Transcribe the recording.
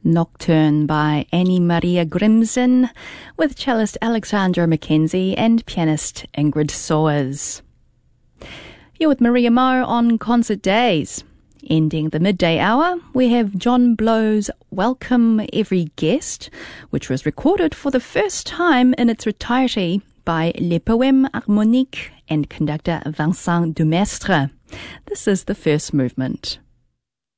Nocturne by Annie Maria Grimson with cellist Alexandra Mackenzie and pianist Ingrid Soers. You're with Maria Mo on Concert Days. Ending the midday hour, we have John Blow's Welcome Every Guest, which was recorded for the first time in its entirety by Les Poèmes Harmoniques and conductor Vincent Dumestre. This is the first movement.